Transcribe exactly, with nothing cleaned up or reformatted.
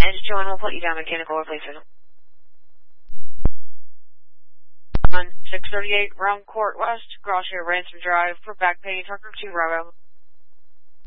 Engine two one, we'll put you down mechanical replacement. On six thirty-eight, Round Court West, Grosshare Ransom Drive, for back pay, Tucker two Bravo.